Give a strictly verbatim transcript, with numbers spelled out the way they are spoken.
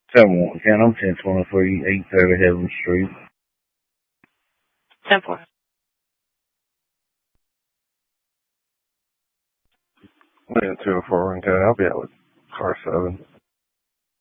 seven one, Ken. I'm ten twenty-three, eight thirty Heaven Street. ten four. Yeah, two oh four, okay. I'll be out with car seven.